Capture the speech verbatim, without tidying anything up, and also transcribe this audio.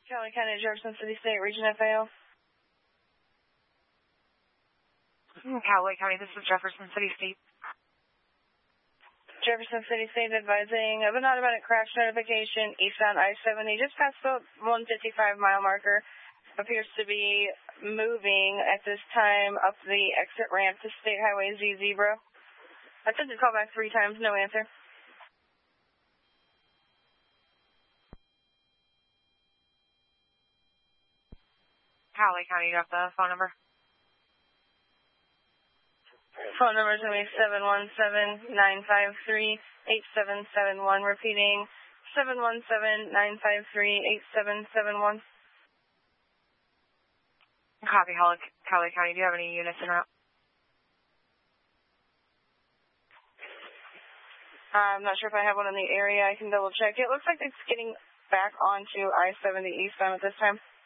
Cali County, Jefferson City State, Region F A O. Cali County, this is Jefferson City State. Jefferson City State advising of an automatic crash notification eastbound I seventy, just past the one fifty-five mile marker. Appears to be moving at this time up the exit ramp to State Highway Z Zebra. I tried to call back three times, no answer. Cali County, you got the phone number? Phone number is going to be seven one seven, nine five three, eight seven seven one. Repeating, seven one seven, nine five three, eight seven seven one. Copy, Cali County. Do you have any units in route? I'm not sure if I have one in the area. I can double check. It looks like it's getting back onto I seventy eastbound at this time.